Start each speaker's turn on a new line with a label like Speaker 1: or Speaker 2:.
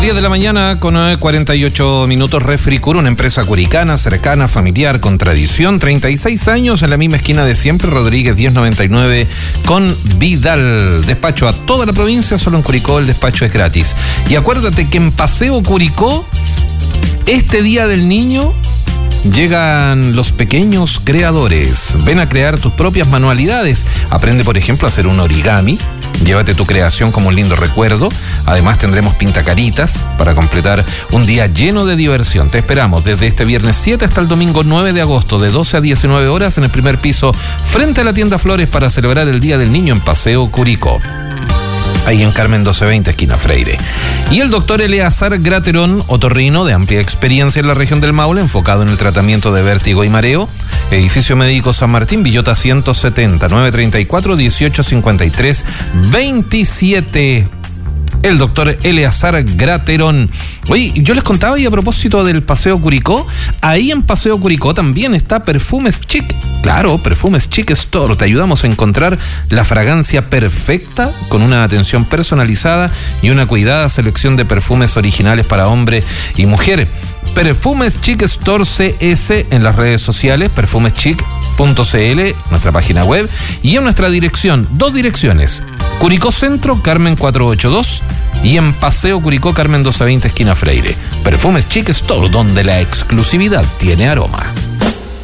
Speaker 1: 10 de la mañana con 48 minutos. Refricur, una empresa curicana, cercana, familiar, con tradición. 36 años en la misma esquina de siempre. Rodríguez 1099 con Vidal. Despacho a toda la provincia, solo en Curicó el despacho es gratis. Y acuérdate que en Paseo Curicó, este Día del Niño, llegan los pequeños creadores. Ven a crear tus propias manualidades. Aprende, por ejemplo, a hacer un origami. Llévate tu creación como un lindo recuerdo. Además tendremos pintacaritas para completar un día lleno de diversión. Te esperamos desde este viernes 7 hasta el domingo 9 de agosto, de 12 a 19 horas en el primer piso, frente a la tienda Flores, para celebrar el Día del Niño en Paseo Curicó. Ahí en Carmen 1220, esquina Freire. Y el doctor Eleazar Graterón, otorrino de amplia experiencia en la región del Maule, enfocado en el tratamiento de vértigo y mareo. Edificio Médico San Martín, Villota 170, 934-1853-27. El doctor Eleazar Graterón. Oye, yo les contaba, y a propósito del Paseo Curicó, ahí en Paseo Curicó también está Perfumes Chic. Claro, Perfumes Chic Store. Te ayudamos a encontrar la fragancia perfecta con una atención personalizada y una cuidada selección de perfumes originales para hombre y mujer. Perfumes Chic Store CS en las redes sociales, perfumeschic.cl, nuestra página web, y en nuestra dirección, 2 direcciones: Curicó Centro, Carmen 482, y en Paseo Curicó, Carmen 1220, esquina Freire. Perfumes Chic Store, donde la exclusividad tiene aroma.